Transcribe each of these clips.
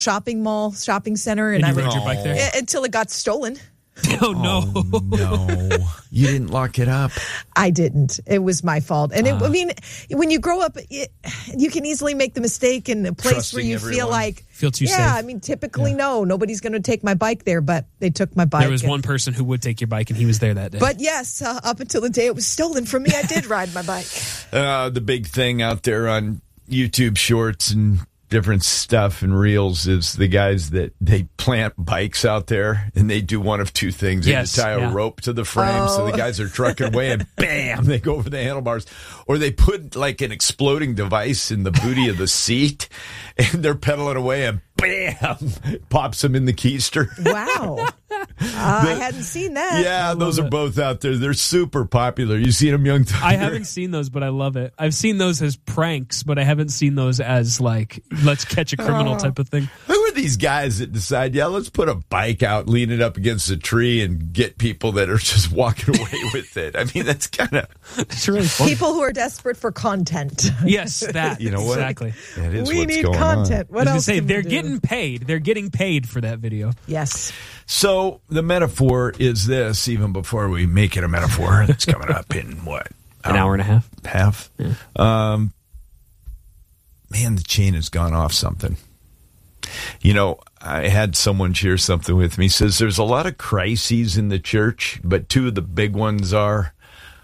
shopping center. And you I rode your bike there? until it got stolen. Oh, no. No. You didn't lock it up. I didn't. It was my fault. And when you grow up, you can easily make the mistake in a place where you feel like, feel too safe. I mean, typically, no, nobody's going to take my bike there, but they took my bike. There was one person who would take your bike, and he was there that day. But yes, up until the day it was stolen from me, I did ride my bike. The big thing out there on YouTube Shorts and different stuff and reels is the guys that they plant bikes out there and they do one of two things. They just tie a rope to the frame so the guys are trucking away and bam, they go over the handlebars. Or they put like an exploding device in the booty of the seat and they're pedaling away and bam, pops them in the keister. Wow. I hadn't seen that. Yeah, those are both out there. They're super popular. You seen them, Young Thunder? I haven't seen those, but I love it. I've seen those as pranks, but I haven't seen those as like, let's catch a criminal type of thing. Who are these guys that decide, let's put a bike out, lean it up against a tree, and get people that are just walking away with it? I mean, that's kind of... It's really fun. People who are desperate for content. Yes, that. You know what? Exactly. That is we what's need going content. on. What else say, can they're we do? getting paid. They're getting paid for that video. Yes. So the metaphor is this, even before we make it a metaphor, it's coming up in what? An hour and a half? Half? Yeah. Man, the chain has gone off something. You know, I had someone share something with me. Says there's a lot of crises in the church, but two of the big ones are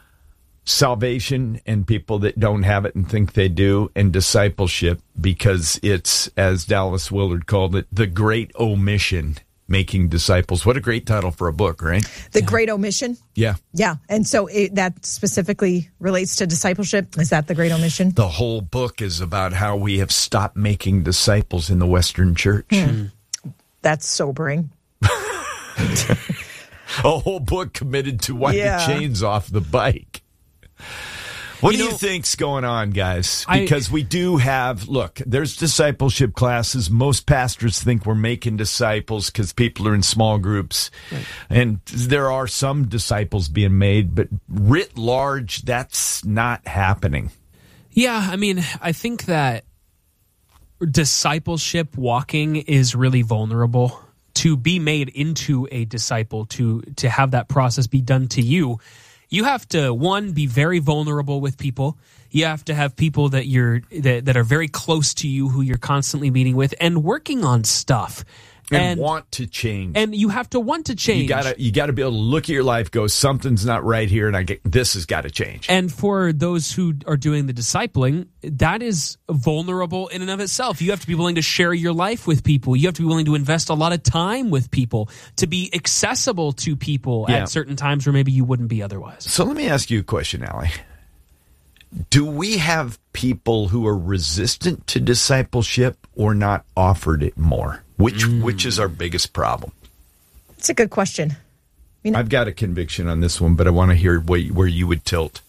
salvation and people that don't have it and think they do, and discipleship, because it's, as Dallas Willard called it, the great omission, making disciples. What a great title for a book, right? The Great Omission? Yeah. Yeah. And so that specifically relates to discipleship? Is that the Great Omission? The whole book is about how we have stopped making disciples in the Western church. That's sobering. A whole book committed to wiping chains off the bike. What do you think's going on, guys? Because we do have, look, there's discipleship classes. Most pastors think we're making disciples because people are in small groups. Right. And there are some disciples being made, but writ large, that's not happening. Yeah, I mean, I think that discipleship walking is really vulnerable. To be made into a disciple, to have that process be done to you, you have to, one, be very vulnerable with people. You have to have people that that are very close to you, who you're constantly meeting with and working on stuff. And want to change. And you have to want to change. You gotta be able to look at your life, go, something's not right here, and this has got to change. And for those who are doing the discipling, that is vulnerable in and of itself. You have to be willing to share your life with people. You have to be willing to invest a lot of time with people, to be accessible to people at certain times where maybe you wouldn't be otherwise. So let me ask you a question, Allie. Do we have people who are resistant to discipleship or not offered it more? Which is our biggest problem? It's a good question. I've got a conviction on this one, but I want to hear where you would tilt.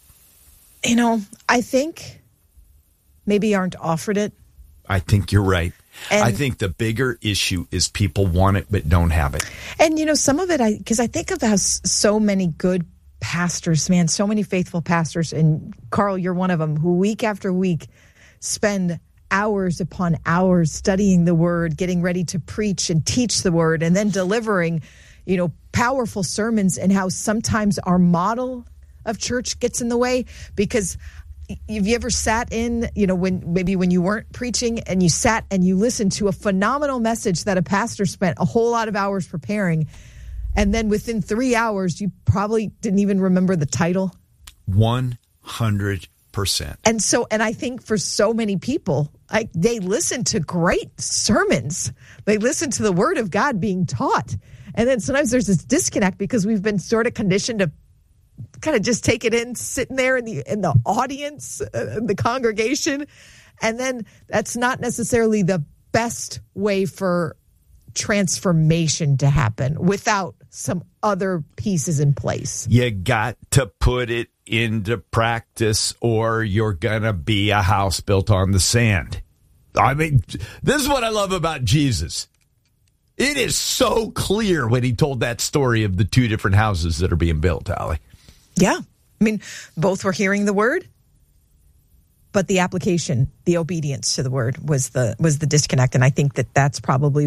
I think maybe aren't offered it. I think you're right. And I think the bigger issue is people want it but don't have it. And, some of it, because I think of how so many good pastors, man, so many faithful pastors, and Carl, you're one of them, who week after week spend hours upon hours studying the word, getting ready to preach and teach the word, and then delivering, powerful sermons, and how sometimes our model of church gets in the way. Because have you ever sat in, when you weren't preaching and you sat and you listened to a phenomenal message that a pastor spent a whole lot of hours preparing, and then within 3 hours, you probably didn't even remember the title? 100%. And I think for so many people, they listen to great sermons. They listen to the word of God being taught. And then sometimes there's this disconnect because we've been sort of conditioned to kind of just take it in, sitting there in the audience, the congregation. And then that's not necessarily the best way for transformation to happen without some other pieces in place. You got to put it into practice or you're going to be a house built on the sand. I mean, this is what I love about Jesus. It is so clear when he told that story of the two different houses that are being built, Allie. Yeah. I mean, both were hearing the word. but the application, the obedience to the word was the disconnect. And I think that that's probably